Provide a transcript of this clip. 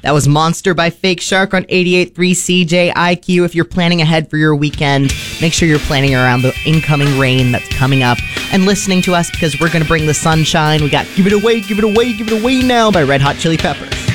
That was Monster by Fake Shark on 88.3 CJIQ. If you're planning ahead for your weekend, make sure you're planning around the incoming rain that's coming up and listening to us because we're going to bring the sunshine. We got Give It Away, Give It Away, Give It Away Now by Red Hot Chili Peppers.